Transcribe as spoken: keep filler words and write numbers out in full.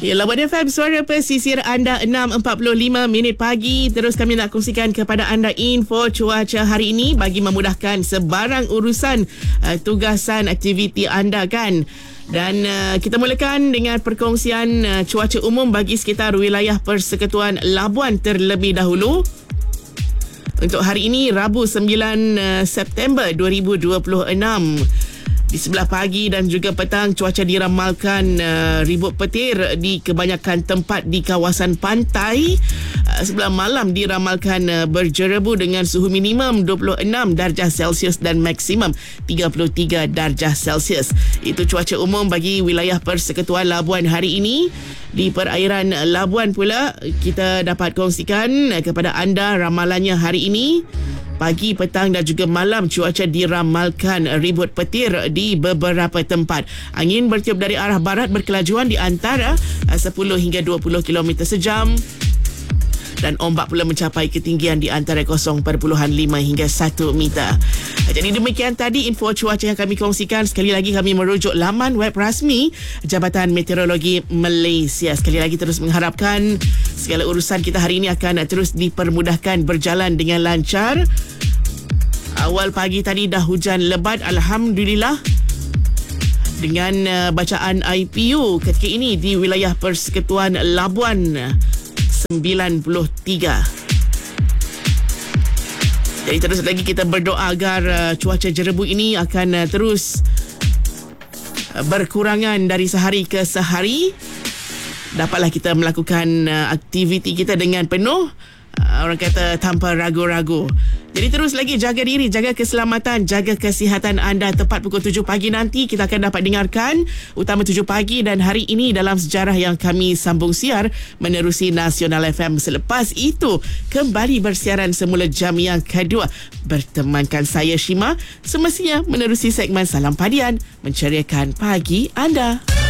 Ya, Labuan F M, suara pesisir anda, enam empat puluh lima minit pagi. Terus kami nak kongsikan kepada anda info cuaca hari ini bagi memudahkan sebarang urusan uh, tugasan aktiviti anda kan. Dan uh, kita mulakan dengan perkongsian uh, cuaca umum bagi sekitar wilayah Persekutuan Labuan terlebih dahulu. Untuk hari ini, Rabu sembilan September dua ribu dua puluh enam. Di sebelah pagi dan juga petang, cuaca diramalkan uh, ribut petir di kebanyakan tempat di kawasan pantai. Uh, sebelah malam diramalkan uh, berjerebu dengan suhu minimum dua puluh enam darjah Celsius dan maksimum tiga puluh tiga darjah Celsius. Itu cuaca umum bagi wilayah Persekutuan Labuan hari ini. Di perairan Labuan pula, kita dapat kongsikan uh, kepada anda ramalannya hari ini. Pagi, petang dan juga malam, cuaca diramalkan ribut petir di beberapa tempat. Angin bertiup dari arah barat berkelajuan di antara sepuluh hingga dua puluh kilometer sejam. Dan ombak pula mencapai ketinggian di antara kosong perpuluhan lima hingga satu meter. Jadi demikian tadi info cuaca yang kami kongsikan. Sekali lagi kami merujuk laman web rasmi Jabatan Meteorologi Malaysia. Sekali lagi terus mengharapkan segala urusan kita hari ini akan terus dipermudahkan berjalan dengan lancar. Awal pagi tadi dah hujan lebat, Alhamdulillah. Dengan uh, bacaan I P U ketika ini di wilayah Persekutuan Labuan sembilan puluh tiga. Jadi terus lagi kita berdoa agar uh, cuaca jerebu ini akan uh, terus uh, berkurangan dari sehari ke sehari. Dapatlah kita melakukan uh, aktiviti kita dengan penuh, uh, orang kata tanpa ragu-ragu. Jadi terus lagi jaga diri, jaga keselamatan, jaga kesihatan anda. Tepat pukul tujuh pagi nanti kita akan dapat dengarkan Utama tujuh pagi, dan hari ini dalam sejarah yang kami sambung siar menerusi Nasional F M. Selepas itu kembali bersiaran semula jam yang kedua. Bertemankan saya Shima, semestinya menerusi segmen Salam Padian, menceriakan pagi anda.